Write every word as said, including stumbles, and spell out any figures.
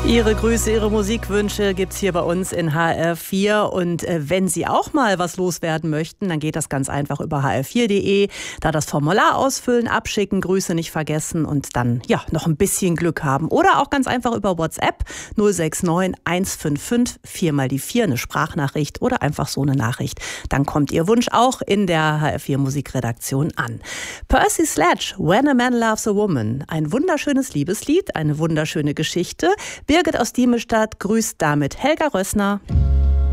Ihre Grüße, Ihre Musikwünsche gibt's hier bei uns in H R vier. Und äh, wenn Sie auch mal was loswerden möchten, dann geht das ganz einfach über h r vier punkt d e. Da das Formular ausfüllen, abschicken, Grüße nicht vergessen und dann ja noch ein bisschen Glück haben. Oder auch ganz einfach über WhatsApp null sechs neun eins fünf fünf vier mal die vier, eine Sprachnachricht oder einfach so eine Nachricht. Dann kommt Ihr Wunsch auch in der H R vier Musikredaktion an. Percy Sledge, When a Man Loves a Woman. Ein wunderschönes Liebeslied, eine wunderschöne Geschichte. Birgit aus Diemestadt grüßt damit Helga Rössner.